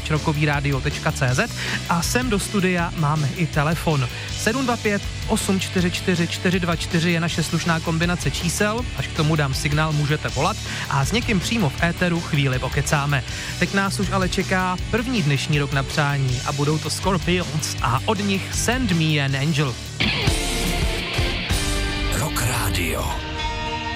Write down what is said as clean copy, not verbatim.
rockovyradio.cz a sem do studia máme i telefon. 725 844 424 je naše slušná kombinace čísel, až k tomu dám signál, můžete volat a s někým přímo v éteru chvíli pokecáme. Teď nás už ale čeká první dnešní rok na přání a budou to Scorpions a od nich Send Me an Angel. Rock Radio.